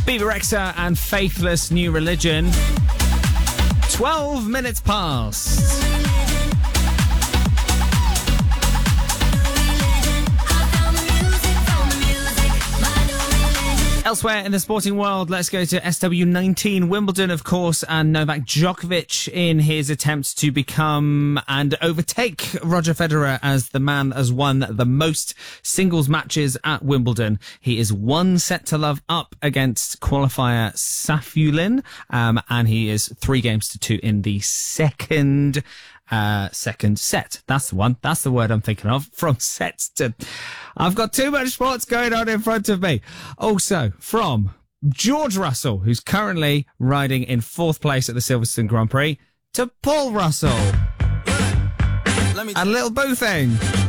Bebe Rexha and Faithless New Religion. 12 minutes past. Elsewhere in the sporting world, let's go to SW19, Wimbledon, of course, and Novak Djokovic in his attempts to become and overtake Roger Federer as the man has won the most singles matches at Wimbledon. He is 1-0 up against qualifier Safiullin, and he is 3-2 in the second set. That's the one. That's the word I'm thinking of. From sets to... I've got too much sports going on in front of me. Also, from George Russell, who's currently riding in 4th place at the Silverstone Grand Prix, to Paul Russell. And Little Boo Thing.